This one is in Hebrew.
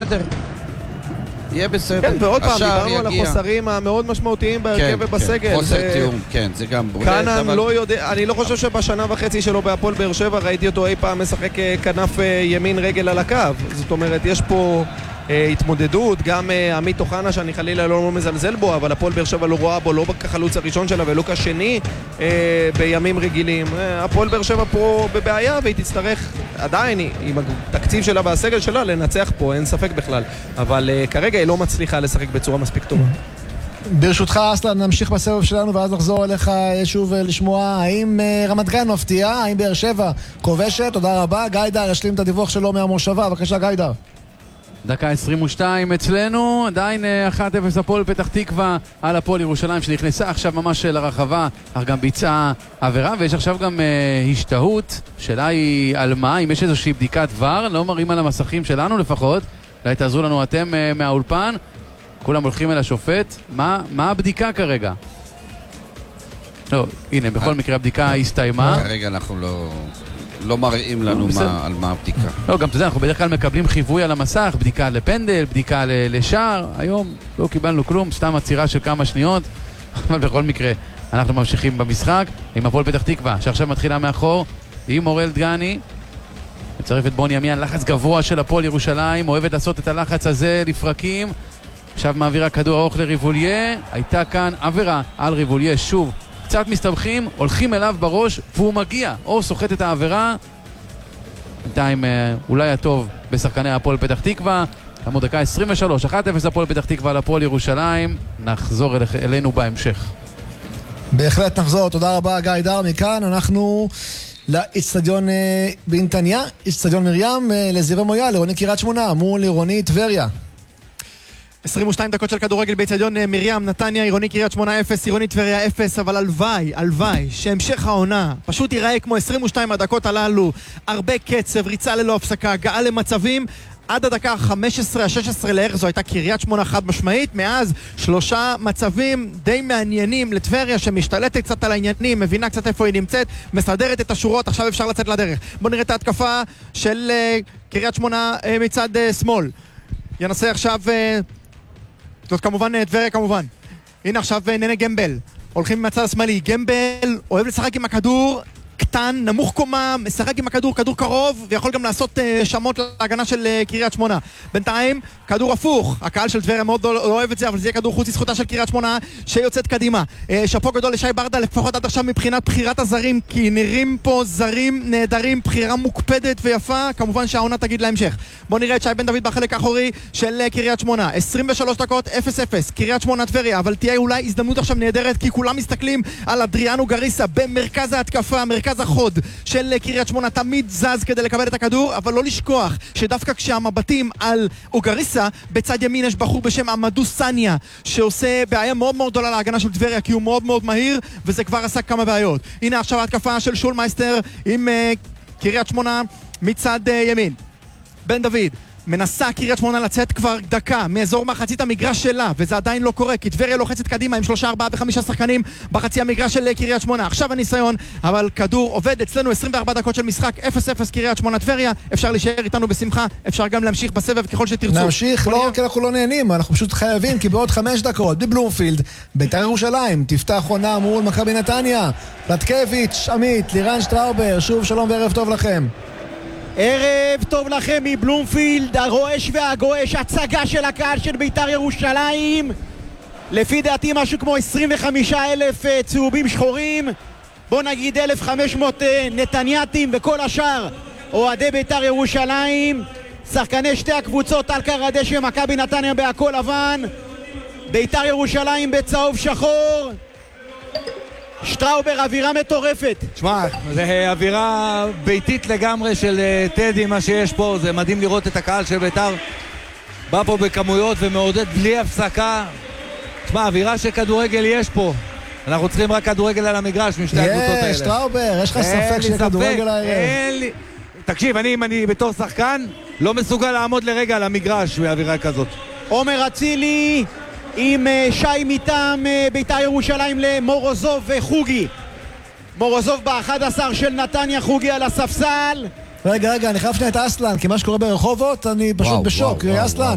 בסדר. יהיה בסדר. כן, ועוד פעם, דיברנו על החוסרים המאוד משמעותיים בהרכב ובסגל. חוסר תיאום, כן, זה גם... קאנן לא יודע, אני לא חושב שבשנה וחצי שלו בהפועל באר שבע ראיתי אותו אי פעם משחק כנף ימין רגל על הקו. זאת אומרת, יש פה התמודדות, גם עמית אוחנה שאני חלילה לא מזלזל בו, אבל הפועל באר שבע לא רואה בו לא כחלוץ הראשון שלה ולא כשני בימים רגילים. הפועל באר שבע פה בבעיה והיא תצטרך עדיין עם התקציב שלה והסגל שלה לנצח פה, אין ספק בכלל, אבל כרגע היא לא מצליחה לשחק בצורה מספיק טובה. ברשותך אסלן, נמשיך בסבב שלנו ואז נחזור אליך שוב לשמוע האם רמת גן מפתיעה, האם באר שבע כובשת. תודה רבה. גיידר ישלים את הדיווח שלו מהמושבה, בבקשה גיידר. דקה 22 אצלנו, עדיין 1-0 הפועל פתח תקווה על הפועל ירושלים שנכנסה עכשיו ממש לרחבה, אך גם ביצעה עבירה, ויש עכשיו גם השתהות. שאלה היא על מה, אם יש איזושהי בדיקת ור, לא מראים על המסכים שלנו לפחות, אולי תעזרו לנו אתם מהאולפן, כולם הולכים אל השופט, מה הבדיקה כרגע? לא, הנה, בכל מקרה הבדיקה הסתיימה. כרגע אנחנו לא מראים לנו על מה הבדיקה. לא, גם אתה יודע, אנחנו בדרך כלל מקבלים חיווי על המסך, בדיקה לפנדל, בדיקה לשער. היום לא קיבלנו כלום, סתם עצירה של כמה שניות. אבל בכל מקרה, אנחנו ממשיכים במשחק עם הפועל פתח תקווה, שעכשיו מתחילה מאחור, עם אורל דגני. מצרף את בוני ימיאן, לחץ גבוה של הפועל ירושלים, אוהבת לעשות את הלחץ הזה לפרקים. עכשיו מעבירה כדור ארוך לריבוליה, הייתה כאן עבירה על ריבוליה, שוב. קצת מסתבכים, הולכים אליו בראש והוא מגיע, או סוחט את העבירה. בינתיים אולי הטוב בשחקני הפועל פתח תקווה. עמוד דקה 23, 1-0 הפועל פתח תקווה לפועל ירושלים. נחזור אלינו בהמשך. בהחלט נחזור, תודה רבה גיידר. מכאן אנחנו לאצטדיון בנתניה, אצטדיון מרים, לזיו מויאל, עירוני קריית שמונה מול עירוני טבריה. 22 דקות של כדורגל באצטדיון מרים, נתניה, עירוני קריית שמונה 0, עירוני טבריה 0, אבל הלוואי שהמשך העונה פשוט ייראה כמו 22 הדקות הללו, הרבה קצב, ריצה ללא הפסקה, הגעה למצבים. עד הדקה 15-16 לערך זו הייתה קריית שמונה חד משמעית, מאז 3 מצבים די מעניינים לטבריה שמשתלטת קצת על העניינים, מבינה קצת איפה היא נמצאת, מסדרת את השורות, עכשיו אפשר לצאת לדרך. בואו נראה את ההתקפה של קריית שמונה מצד שמאל. ינסה עכשיו, זאת כמובן טבריה כמובן. הנה עכשיו ננה גמבל, הולכים מהצד השמאלי, גמבל אוהב לשחק עם הכדור, קטן, נמוך קומה, משחק עם הכדור, כדור קרוב, ויכול גם לעשות שמות להגנה של קריית שמונה. בינתיים, כדור הפוך, הקהל של טבריה מאוד לא אוהב את זה, אבל זה יהיה כדור חוץ לזכותה של קריית שמונה, שיוצאת קדימה. שפו גדול לשי ברדה, לפחות עד עכשיו מבחינת בחירת הזרים, כי נראים פה זרים נהדרים, בחירה מוקפדת ויפה, כמובן שהעונה תגיד להמשך. בואו נראה את שי בן דוד בחלק האחורי של קריית שמונה, 23 דקות, 0-0, קריית שמונה טבריה, אבל תהיה אולי הזדמנות עכשיו נהדרת, כי כולם מסתכלים על אדריאנו גריסה במרכז ההתקפה, מרכז החוד של קריית שמונה, תמיד זז כדי לקבל את הכדור, אבל לא לשכוח שדווקא כשהמבטים על אוגריסה, בצד ימין יש בחור בשם עמדו סניה, שעושה בעיה מאוד מאוד גדולה להגנה של טבריה, כי הוא מאוד מאוד מהיר, וזה כבר עשה כמה בעיות. הנה עכשיו ההתקפה של שולמייסטר עם קריית שמונה מצד ימין. בן דוד מנסה קריית שמונה לצאת כבר דקה מאזור מחצית המגרש שלה, וזה עדיין לא קורה, כי טבריה לוחצת קדימה עם 3, 4 ו5 שחקנים בחצי המגרש של קריית שמונה. עכשיו הניסיון, אבל כדור עובד אצלנו, 24 דקות של משחק, 0-0 קריית שמונה טבריה. אפשר להישאר איתנו בשמחה, אפשר גם להמשיך בסבב ככל שתרצו. נמשיך, לא כי אנחנו לא נהנים, אנחנו פשוט חייבים, כי בעוד 5 דקות בבלומפילד, בית"ר ירושלים תפתח עונה מול מכבי נתניה. פלטקביץ', עמית, לירן שטראובר, שוב שלום וערב טוב לכם. ערב טוב לכם מבלומפילד, הרועש והגועש, הצגה של הקהל של בית"ר ירושלים. לפי דעתי משהו כמו 25,000 צהובים שחורים, בוא נגיד 1,500 נתנייתים, וכל השאר אוהדי בית"ר ירושלים. שחקני שתי הקבוצות על קר הדשא, מכבי נתניה בהכל לבן, בית"ר ירושלים בצהוב שחור. שטראובר, אווירה מטורפת. תשמע, זה אווירה ביתית לגמרי של טדי, מה שיש פה. זה מדהים לראות את הקהל של בית"ר בא פה בכמויות ומעודד בלי הפסקה. תשמע, אווירה של כדורגל יש פה. אנחנו צריכים רק כדורגל על המגרש משתי הקבוצות האלה. שטראובר, יש לך ספק שכדורגל הערב? תקשיב, אני בתור שחקן לא מסוגל לעמוד לרגע על המגרש באווירה כזאת. עומר אצילי עם שי מטעם בית"ר ירושלים למורוזוב וחוגי. מורוזוב ב-11 של נתניה, חוגי על הספסל. רגע, אני חייב שנייה את אסלן, כי מה שקורה ברחובות, אני פשוט בשוק. אסלן.